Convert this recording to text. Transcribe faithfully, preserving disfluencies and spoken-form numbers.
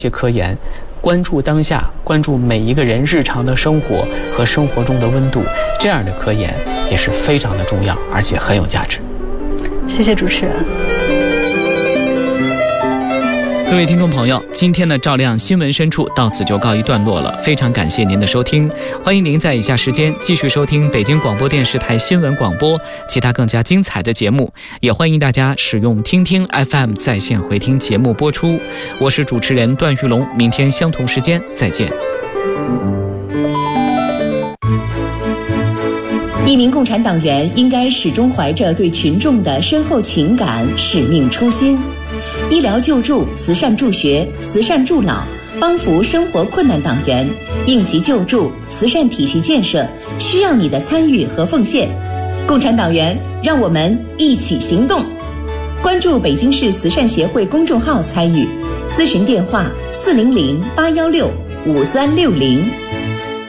些科研，关注当下，关注每一个人日常的生活和生活中的温度，这样的科研也是非常的重要，而且很有价值。 谢谢主持人。 各位听众朋友，今天的照亮新闻深处到此就告一段落了，非常感谢您的收听，欢迎您在以下时间继续收听北京广播电视台新闻广播其他更加精彩的节目，也欢迎大家使用听听 F M 在线回听节目播出。我是主持人段玉龙，明天相同时间再见。 一名共产党员应该始终怀着对群众的深厚情感、使命初心。医疗救助、慈善助学、慈善助老，帮扶生活困难党员，应急救助、慈善体系建设需要你的参与和奉献。共产党员，让我们一起行动！关注北京市慈善协会公众号参与，咨询电话四零零八幺六五三六零。